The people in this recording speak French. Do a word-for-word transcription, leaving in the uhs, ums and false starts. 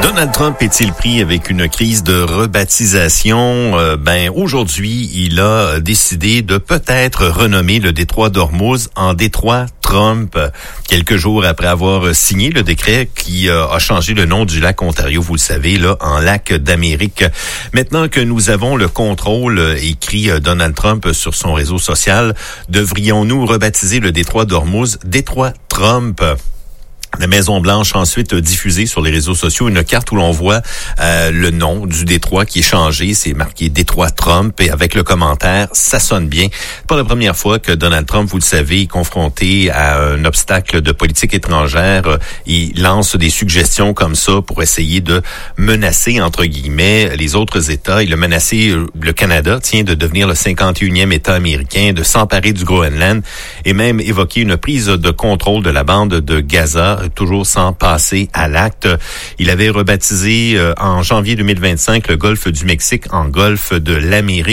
Donald Trump est-il pris avec une crise de rebaptisation? Euh, ben aujourd'hui, il a décidé de peut-être renommer le détroit d'Ormuz en détroit Trump, quelques jours après avoir signé le décret qui euh, a changé le nom du lac Ontario, vous le savez, là, en lac d'Amérique. Maintenant que nous avons le contrôle, écrit Donald Trump sur son réseau social, devrions-nous rebaptiser le détroit d'Ormuz détroit Trump? La Maison-Blanche a ensuite diffusé sur les réseaux sociaux une carte où l'on voit euh, le nom du détroit qui est changé. C'est marqué détroit Trump et avec le commentaire, ça sonne bien. C'est pas la première fois que Donald Trump, vous le savez, est confronté à un obstacle de politique étrangère. Il lance des suggestions comme ça pour essayer de menacer, entre guillemets, les autres États. Il a menacé le Canada, tiens, de devenir le cinquante et unième État américain, de s'emparer du Groenland et même évoquer une prise de contrôle de la bande de Gaza, toujours sans passer à l'acte. Il avait rebaptisé euh, en janvier deux mille vingt-cinq le golfe du Mexique en golfe de l'Amérique.